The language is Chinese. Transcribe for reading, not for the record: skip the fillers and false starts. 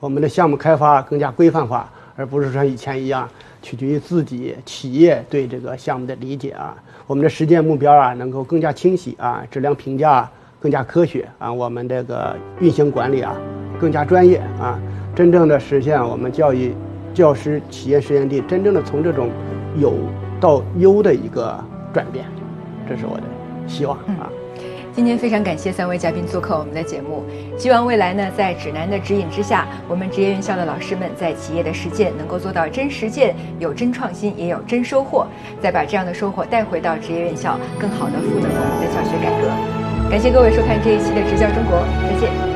我们的项目开发更加规范化，而不是像以前一样取决于自己企业对这个项目的理解啊。我们的实践目标啊能够更加清晰啊，质量评价更加科学啊，我们这个运行管理啊更加专业啊，真正的实现我们教师企业实验地真正的从这种有到优的一个转变，这是我的希望啊。 今天非常感谢3位嘉宾做客我们的节目，希望未来呢，在指南的指引之下，我们职业院校的老师们在企业的实践能够做到真实践，有真创新，也有真收获，再把这样的收获带回到职业院校，更好的赋能我们的教学改革。感谢各位收看这一期的职教中国，再见。